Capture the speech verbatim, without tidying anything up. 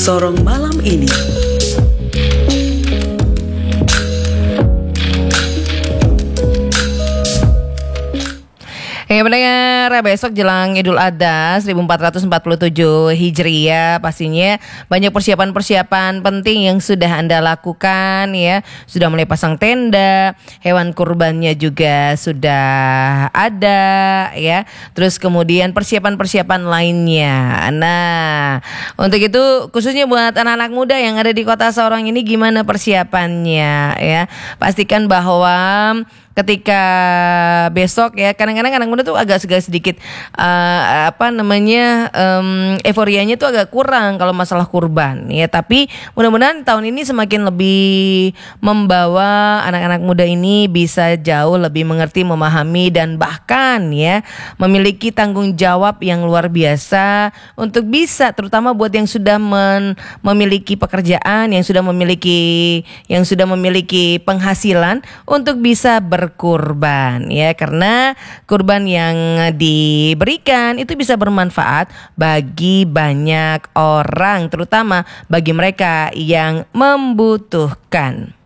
Sorong malam ini. Ya pendengar, besok jelang Idul Adha seribu empat ratus empat puluh tujuh Hijriah, pastinya banyak persiapan-persiapan penting yang sudah Anda lakukan ya. Sudah mulai pasang tenda, hewan kurbannya juga sudah ada ya. Terus kemudian persiapan-persiapan lainnya. Nah, untuk itu khususnya buat anak-anak muda yang ada di Kota Sorong ini, gimana persiapannya ya. Pastikan bahwa ketika besok ya, kadang-kadang anak muda tuh agak agak sedikit uh, apa namanya um, euforianya tuh agak kurang kalau masalah kurban ya. Tapi mudah-mudahan tahun ini semakin lebih membawa anak-anak muda ini bisa jauh lebih mengerti, memahami, dan bahkan ya memiliki tanggung jawab yang luar biasa untuk bisa, terutama buat yang sudah men, memiliki pekerjaan, yang sudah memiliki yang sudah memiliki penghasilan untuk bisa ber kurban ya, karena kurban yang diberikan itu bisa bermanfaat bagi banyak orang, terutama bagi mereka yang membutuhkan.